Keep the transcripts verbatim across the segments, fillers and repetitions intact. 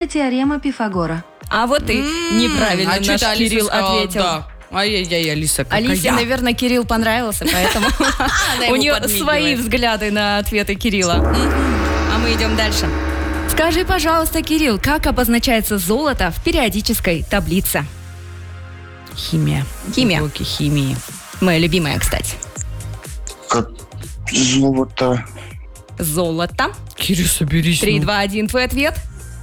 Теорема Пифагора. А вот и М-м, неправильно а наш чё-то Алиса Кирилл сказала, ответил. Да. Ай-яй-яй, Алиса, какая. Алисе, наверное, Кирилл понравился, поэтому у ему нее подмигивает. свои взгляды на ответы Кирилла. А мы идем дальше. Скажи, пожалуйста, Кирилл, как обозначается золото в периодической таблице? Химия. Химия. Уроки химии. Моя любимая, кстати. Как золото. Золото. Кирилл, соберись. Три, ну. два, один. Твой ответ?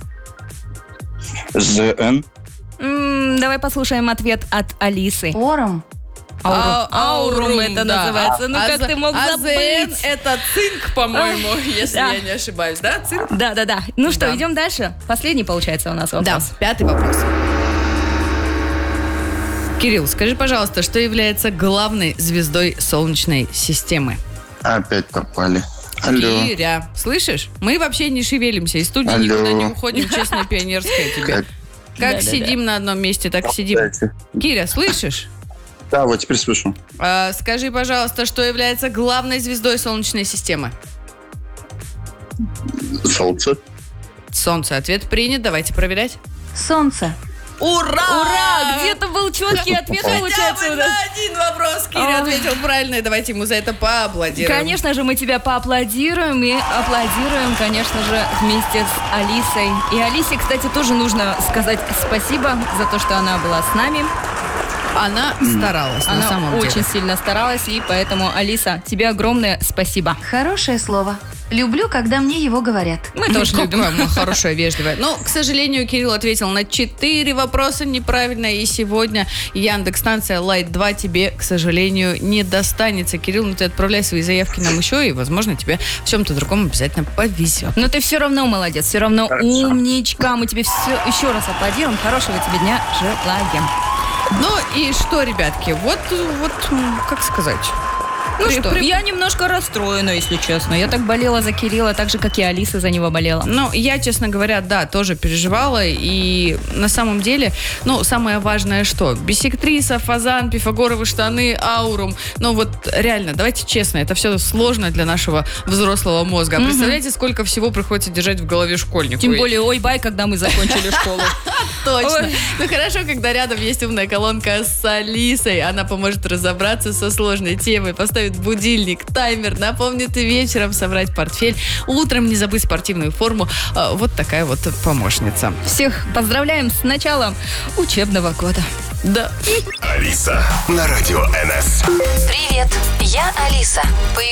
ЗН. М, Давай послушаем ответ от Алисы. Ором. Аурум, А- аурум это да. называется. Ну А как за- ты мог а забыть? ЗН это цинк, по-моему, если да. я не ошибаюсь, да? Цинк? Да, да, да. Ну что, Да. идем дальше. Последний, получается, у нас Да, вопрос. пятый вопрос. Кирилл, скажи, пожалуйста, что является главной звездой Солнечной системы? Опять попали. Алло. Киря, слышишь? Мы вообще не шевелимся, из студии Алло. никуда не уходим, честно, пионерская тебе. Как- Как Да-да-да. сидим на одном месте, так сидим. Кстати. Киря, слышишь? Да, вот теперь слышу. А, скажи, пожалуйста, что является главной звездой Солнечной системы? Солнце. Солнце. Ответ принят. Давайте проверять. Солнце. Ура! Ура! Где-то был четкий ответ, Хотя получается, бы у нас. на один вопрос Киря Ой. ответил правильно, и давайте ему за это поаплодируем. Конечно же, мы тебя поаплодируем и аплодируем, конечно же, вместе с Алисой. И Алисе, кстати, тоже нужно сказать спасибо за то, что она была с нами. Она старалась, на Она самом очень деле. сильно старалась, и поэтому, Алиса, тебе огромное спасибо. Хорошее слово. Люблю, когда мне его говорят. Мы тоже любим. Какое мы хорошее, вежливое. Но, к сожалению, Кирилл ответил на четыре вопроса неправильно, и сегодня Яндекс-станция Лайт два тебе, к сожалению, не достанется. Кирилл, ну ты отправляй свои заявки нам еще, и, возможно, тебе в чем-то другом обязательно повезет. Но ты все равно молодец, все равно Хорошо. умничка. Мы тебе все еще раз аплодируем. Хорошего тебе дня желаем. Ну и что, ребятки, вот, вот, м, как сказать... Ну При- что, при- я немножко расстроена, если честно. Я так болела за Кирилла, так же, как и Алиса за него болела. Ну, я, честно говоря, да, тоже переживала. И на самом деле, ну, самое важное что? Биссектриса, фазан, пифагоровы штаны, аурум. Ну, вот реально, давайте честно, это все сложно для нашего взрослого мозга. А представляете, сколько всего приходится держать в голове школьнику? Тем более, ой, бай, когда мы закончили школу. Точно. Ой. Ну, хорошо, когда рядом есть умная колонка с Алисой. Она поможет разобраться со сложной темой, поставит будильник, таймер, напомнит и вечером собрать портфель, утром не забыть спортивную форму. А, Вот такая вот помощница. Всех поздравляем с началом учебного года. Да. Алиса на радио эн эс. Привет, я Алиса.